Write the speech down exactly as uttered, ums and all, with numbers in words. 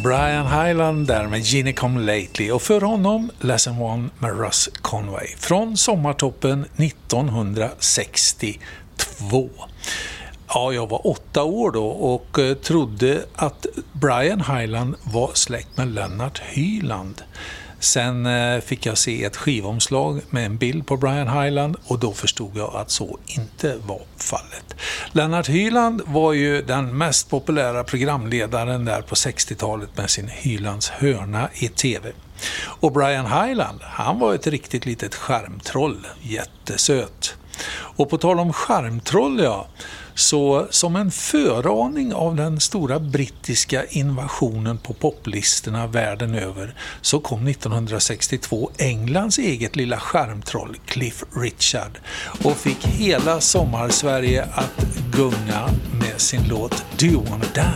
Brian Hyland där med Ginny Come Lately och för honom Lesson One med Russ Conway från sommartoppen nittonhundrasextiotvå. Ja, jag var åtta år då och trodde att Brian Hyland var släkt med Lennart Hyland. Sen fick jag se ett skivomslag med en bild på Brian Hyland och då förstod jag att så inte var fallet. Lennart Hyland var ju den mest populära programledaren där på sextiotalet med sin Hylands hörna i tv. Och Brian Hyland, han var ett riktigt litet skärmtroll, jättesöt. Och på tal om skärmtroll, ja, så som en föraning av den stora brittiska invasionen på poplistorna världen över så kom nittonhundrasextiotvå Englands eget lilla skärmtroll Cliff Richard och fick hela sommarsverige att gunga med sin låt Do You Wanna Dance?